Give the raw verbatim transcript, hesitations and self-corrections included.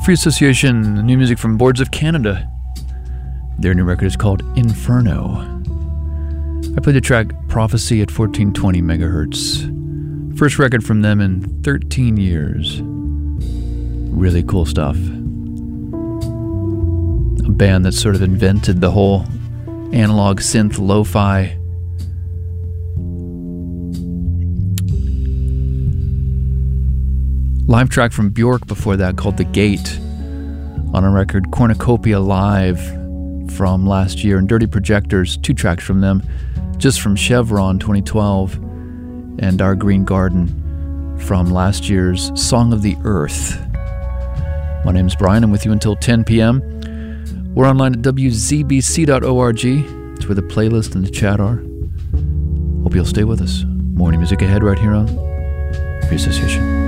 Free Association, new music from Boards of Canada. Their new record is called Inferno. I played the track Prophecy at fourteen twenty megahertz. First record from them in thirteen years. Really cool stuff. A band that sort of invented the whole analog synth lo-fi live track from Bjork before that called The Gate on a record Cornucopia Live from last year, and Dirty Projectors, two tracks from them, Just From Chevron twenty twelve, and Our Green Garden from last year's Song of the Earth. My name's Brian. I'm with you until ten p.m. We're online at w z b c dot org. It's where the playlist and the chat are. Hope you'll stay with us. More new music ahead right here on Free Association.